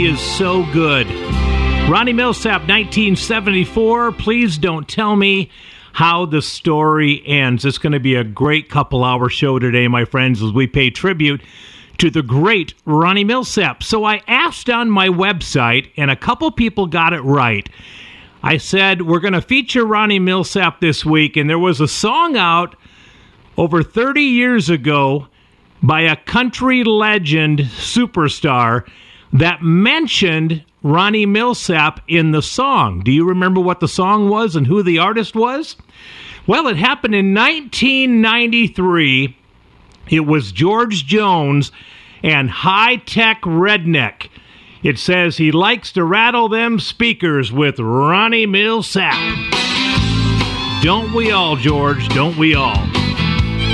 Is so good. Ronnie Milsap, 1974. Please don't tell me how the story ends. It's going to be a great couple-hour show today, my friends, as we pay tribute to the great Ronnie Milsap. So I asked on my website, and a couple people got it right. I said, we're going to feature Ronnie Milsap this week, and there was a song out over 30 years ago by a country legend superstar that mentioned Ronnie Milsap in the song. Do you remember what the song was and who the artist was? Well, it happened in 1993. It was George Jones and High Tech Redneck. It says he likes to rattle them speakers with Ronnie Milsap. Don't we all, George? Don't we all?